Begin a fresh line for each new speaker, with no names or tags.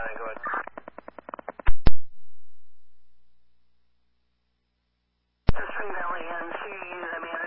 go ahead.
The Spring Valley NC, the manager.